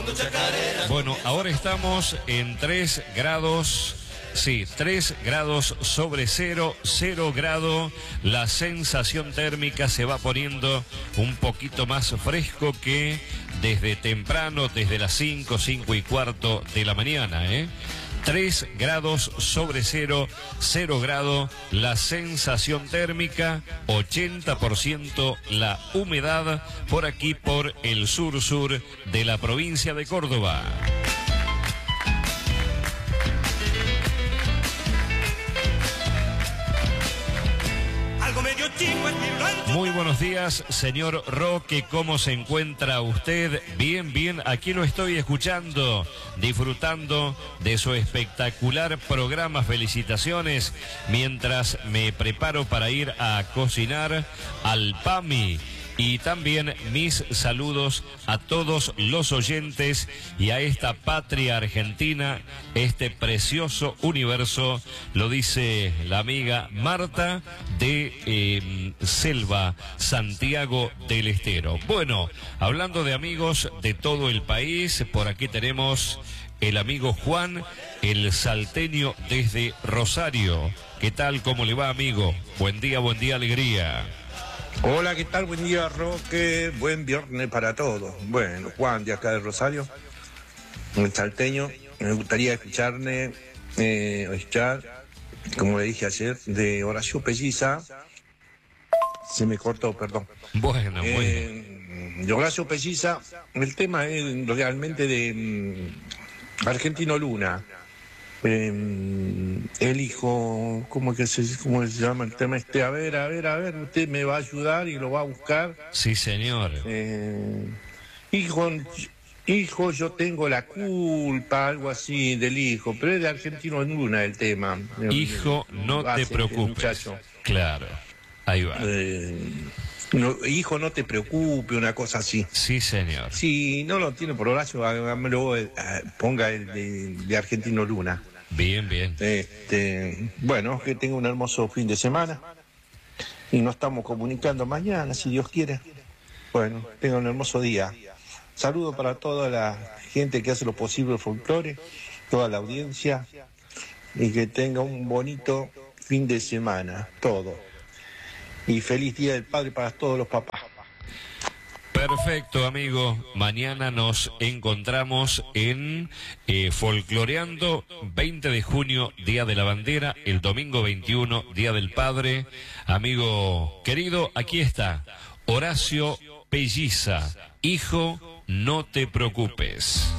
Bueno, ahora estamos en 3 grados. Sí, 3 grados sobre cero, 0 grado. La sensación térmica se va poniendo un poquito más fresco que desde temprano, desde las 5 y cuarto de la mañana, 3 grados sobre cero, 0 grado, la sensación térmica, 80% la humedad por aquí, por el sur de la provincia de Córdoba. Muy buenos días, señor Roque, ¿cómo se encuentra usted? Bien, bien, aquí lo estoy escuchando, disfrutando de su espectacular programa. Felicitaciones, mientras me preparo para ir a cocinar al PAMI. Y también mis saludos a todos los oyentes y a esta patria argentina, este precioso universo, lo dice la amiga Marta de Selva, Santiago del Estero. Bueno, hablando de amigos de todo el país, por aquí tenemos el amigo Juan, el salteño desde Rosario. ¿Qué tal? ¿Cómo le va, amigo? Buen día, alegría. Hola, ¿qué tal? Buen día, Roque. Buen viernes para todos. Bueno, Juan, de acá de Rosario, el salteño. Me gustaría escucharle, como le dije ayer, de Horacio Pelliza. Se me cortó, perdón. Bueno. De Horacio Pelliza, el tema es realmente de Argentino Luna. El hijo, ¿cómo se llama el tema este? A ver, usted me va a ayudar y lo va a buscar. Sí, señor. Hijo, yo tengo la culpa, algo así del hijo, pero es de Argentino Luna el tema. Hijo, no te preocupes. Claro, ahí va. Hijo, no te preocupes, una cosa así. Sí, señor. Si no lo tiene por Horacio, hágamelo, ponga el de Argentino Luna. Bien. Bueno, que tenga un hermoso fin de semana. Y nos estamos comunicando mañana, si Dios quiere. Bueno, tenga un hermoso día. Saludo para toda la gente que hace lo posible el folclore, toda la audiencia. Y que tenga un bonito fin de semana, todo. Y feliz Día del Padre para todos los papás. Perfecto, amigo. Mañana nos encontramos en Folcloreando, 20 de junio, Día de la Bandera, el domingo 21, Día del Padre. Amigo querido, aquí está Horacio Pelliza. Hijo, no te preocupes.